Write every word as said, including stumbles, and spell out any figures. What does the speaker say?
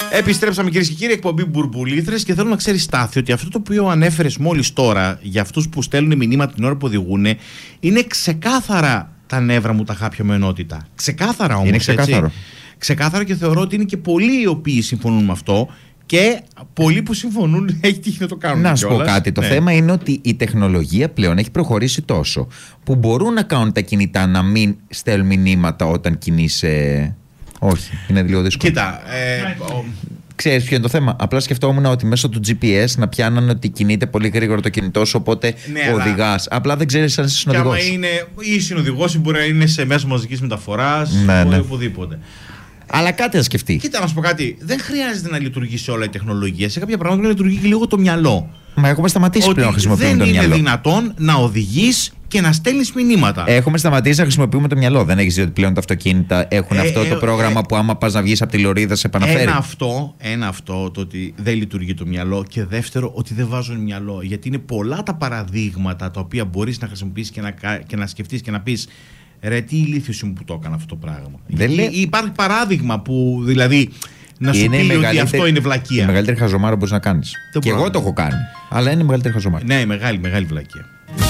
Επιστρέψαμε κυρίες και κύριοι, εκπομπή Μπουρμπουλήθρες, και θέλω να ξέρει, Στάθη, ότι αυτό το οποίο ανέφερες μόλις τώρα για αυτούς που στέλνουν μηνύματα την ώρα που οδηγούν είναι ξεκάθαρα τα νεύρα μου τα χάπια με ενότητα. Ξεκάθαρα όμως. Είναι ξεκάθαρο. Έτσι. Ξεκάθαρα, και θεωρώ ότι είναι και πολλοί οι οποίοι συμφωνούν με αυτό. Και πολλοί που συμφωνούν έχει τύχει να το κάνουν. Να σου πω κάτι. Το ναι. θέμα είναι ότι η τεχνολογία πλέον έχει προχωρήσει τόσο που μπορούν να κάνουν τα κινητά να μην στέλνουν μηνύματα όταν κινείσαι. Όχι, είναι λίγο δύσκολο. Κοίτα. Ε, ο... Ξέρεις ποιο είναι το θέμα? Απλά σκεφτόμουν ότι μέσω του τζι πι ες να πιάνανε ότι κινείται πολύ γρήγορα το κινητό σου, οπότε ναι, οδηγάς. Αλλά... Απλά δεν ξέρεις αν είσαι συνοδηγός. Και άμα είναι ή συνοδηγός ή μπορεί να είναι σε μέσο μαζικής μεταφοράς, ναι, ναι. οπουδήποτε. Αλλά κάτι να σκεφτεί. Κοίτα, να σου πω κάτι. Δεν χρειάζεται να λειτουργήσει όλα η τεχνολογία. Σε κάποια πράγματα να λειτουργεί και λίγο το μυαλό. Μα έχουμε σταματήσει ότι πλέον να χρησιμοποιούμε το μυαλό. Δεν είναι δυνατόν να οδηγείς και να στέλνεις μηνύματα. Έχουμε σταματήσει να χρησιμοποιούμε το μυαλό. Δεν έχεις δει ότι πλέον τα αυτοκίνητα έχουν ε, αυτό ε, το πρόγραμμα ε, που άμα πας να βγεις από τη λωρίδα σε επαναφέρει? Ένα αυτό, ένα αυτό το ότι δεν λειτουργεί το μυαλό, και δεύτερο ότι δεν βάζουν μυαλό. Γιατί είναι πολλά τα παραδείγματα τα οποία μπορείς να χρησιμοποιήσεις και να, και να σκεφτείς και να πεις. Ρε, τι ηλίθιος μου που το έκανα αυτό το πράγμα. Δεν λέ... Υπάρχει παράδειγμα που δηλαδή να σου είναι πει ότι αυτό είναι βλακεία. Η μεγαλύτερη χαζομάρα μπορείς να κάνεις. Και εγώ το έχω κάνει. Αλλά είναι η μεγαλύτερη χαζομάρα. Ναι, μεγάλη, μεγάλη βλακεία.